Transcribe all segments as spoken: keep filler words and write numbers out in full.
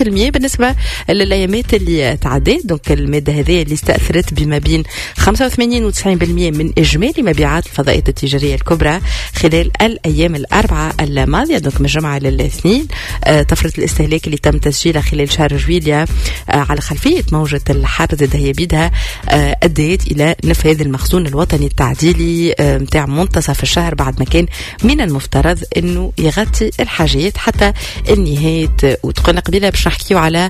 المية بالنسبة للأيامات اللي تعدت. دونك المادة هذه اللي استأثرت بما بين خمسة وثمانين وتسعين بالمية من إجمالي مبيعات الفضائيات التجارية الكبرى خلال الأيام الأربعة الماضية. دونك من الجمعة للاثنين آه طفرة الاستهلاك اللي تم تسجيلها خلال شهر جويليا آه على خلفية موجة الحر ضد هي بيدها آه أدت إلى نفاذ المخزون الوطني التعديلي آه متاع منتصف الشهر بعد ما كان من المفترض أنه يغطي الحاجات حتى النهاية. وتقولنا قبيلة باش نحكيو على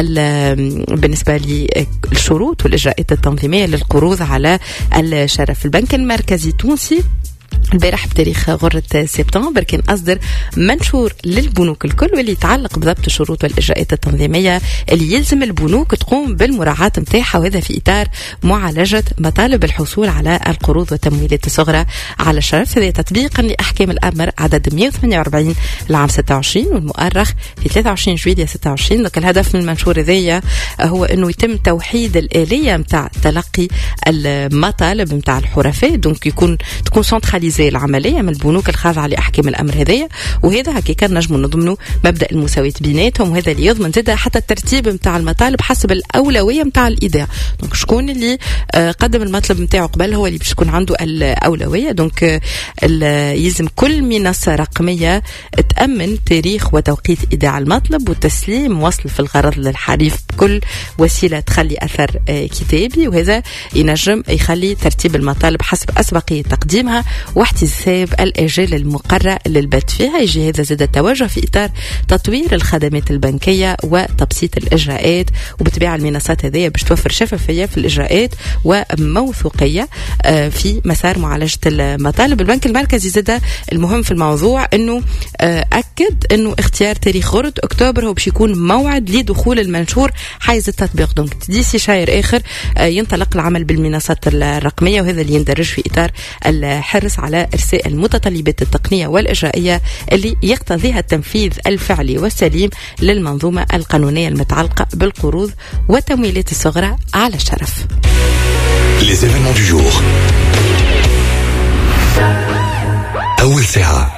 بالنسبة للشروط والإجراءات التنظيمية للقروض على الشرف. البنك المركزي التونسي البارح بتاريخ غرة سبتمبر كان أصدر منشور للبنوك الكل واللي يتعلق بضبط الشروط والإجراءات التنظيمية اللي يلزم البنوك تقوم بالمراعاة متاعها، وهذا في إطار معالجة مطالب الحصول على القروض والتمويلات الصغرى على الشرف، هذا تطبيقا لأحكام الأمر عدد مئة وثمانية وأربعين لعام ستة وعشرين والمؤرخ في ثلاثة وعشرين جويلية ستة وعشرين. لك الهدف من المنشور هذايا هو أنه يتم توحيد الآلية متاع تلقي المطالب متاع الحرفاء، دونك يكون تكون سنتراليزي العملية من البنوك الخاضعة لأحكام الأمر هذية، وهذا هكيكا نجموا نضمنوا مبدأ المساواة بيناتهم، وهذا اللي يضمن زادة حتى الترتيب متاع المطالب حسب الأولوية متاع الإيداع. دونك شكون اللي قدم المطلب متاعه قبل هو اللي باش يكون عنده الأولوية. دونك يلزم كل منصة رقمية تأمن تاريخ وتوقيت إيداع المطلب وتسليم وصل في الغرض للحريف بكل وسيلة تخلي أثر كتابي، وهذا ينجم يخلي ترتيب المطالب حسب أسبقية تقديمها واحتساب الأجال المقرر للبت فيها. يجي هذا زاد التوجه في إطار تطوير الخدمات البنكية وتبسيط الإجراءات، وبتبيع المنصات هذه باش توفر شفافية في الإجراءات وموثوقية في مسار معالجة المطالب. البنك المركزي زاد المهم في الموضوع أنه أكد أنه اختيار تاريخ غرة أكتوبر هو باش يكون موعد لدخول المنشور حيز التطبيق. دونك تديسي شاير آخر ينطلق العمل بالمنصات الرقمية، وهذا اللي يندرج في إطار الحرص على إرساء المتطلبات التقنية والإجرائية اللي يقتضيها التنفيذ الفعلي والسليم للمنظومة القانونية المتعلقة بالقروض والتمويلات الصغرى على الشرف. Les événements du jour. أول ساعة